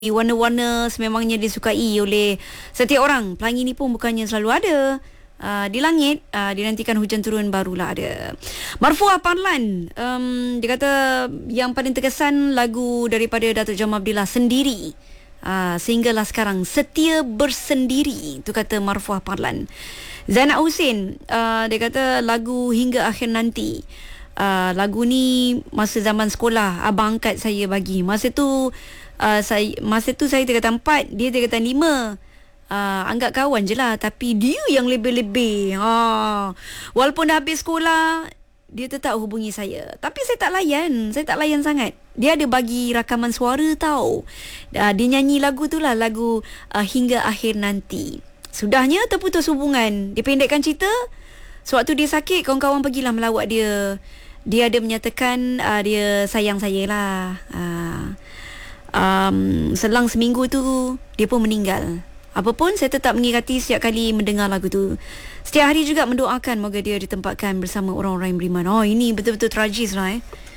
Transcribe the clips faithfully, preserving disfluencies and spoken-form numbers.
Warna-warna sememangnya disukai oleh setiap orang. Pelangi ni pun bukannya selalu ada. Uh, di langit, uh, dinantikan hujan turun barulah ada. Marfuah Parlan, um, dia kata yang paling terkesan lagu daripada Datuk Jamal Abdillah, Sendiri. Uh, sehinggalah sekarang, setia bersendiri. Itu kata Marfuah Parlan. Zainab Husin, uh, dia kata lagu Hingga Akhir Nanti. Uh, lagu ni masa zaman sekolah abang angkat saya bagi. Masa tu Uh, saya, masa tu saya tingkatan empat, dia tingkatan lima. Uh, anggap kawan je lah, tapi dia yang lebih-lebih. Ha. Walaupun dah habis sekolah, dia tetap hubungi saya. Tapi saya tak layan, saya tak layan sangat. Dia ada bagi rakaman suara tau. Uh, dia nyanyi lagu tu lah, lagu uh, Hingga Akhir Nanti. Sudahnya terputus hubungan. Dipendekkan cerita, sewaktu dia sakit, kawan-kawan pergilah melawat dia. Dia ada menyatakan uh, dia sayang saya lah. Uh, Um, selang seminggu tu dia pun meninggal. Apapun, saya tetap mengingati setiap kali mendengar lagu tu. Setiap hari juga mendoakan moga dia ditempatkan bersama orang-orang yang beriman. Oh, ini betul-betul tragis lah eh.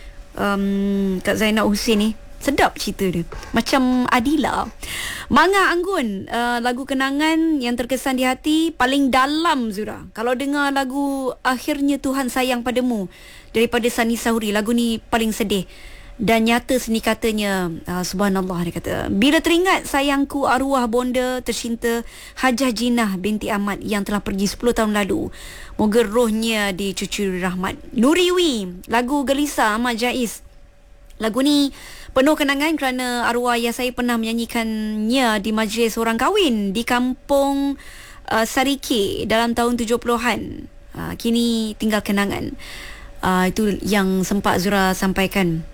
um, Kak Zainab Husin ni sedap cerita dia, macam Adila. Manga Anggun, uh, lagu kenangan yang terkesan di hati paling dalam, Zura. Kalau dengar lagu Akhirnya Tuhan Sayang Padamu daripada Sani Sahuri, lagu ni paling sedih dan nyata seni katanya. uh, Subhanallah, dia kata, bila teringat sayangku arwah bonda tercinta Hajah Jinah binti Ahmad yang telah pergi sepuluh tahun lalu, moga rohnya dicucuri rahmat. Nuriwi, lagu Gelisah Ahmad Jais. Lagu ni penuh kenangan kerana arwah ayah saya pernah menyanyikannya di majlis orang kahwin di kampung uh, Sarike dalam tahun tujuh puluhan. uh, Kini tinggal kenangan. uh, Itu yang sempat Zura sampaikan.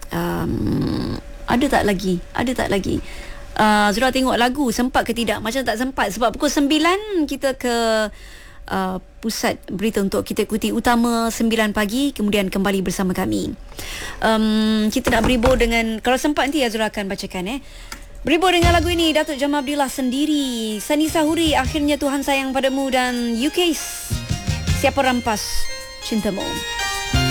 Um, ada tak lagi? Ada tak lagi? Uh, Zura tengok lagu sempat ke tidak? Macam tak sempat sebab pukul sembilan kita ke uh, pusat berita untuk kita ikuti utama sembilan pagi, kemudian kembali bersama kami. Um, kita nak berhibur dengan, kalau sempat nanti Zura akan bacakan eh. Berhibur dengan lagu ini, Datuk Jamal Abdillah, Sendiri. Sani Sahuri, Akhirnya Tuhan Sayang Padamu, dan U K Siapa Rampas Cintamu.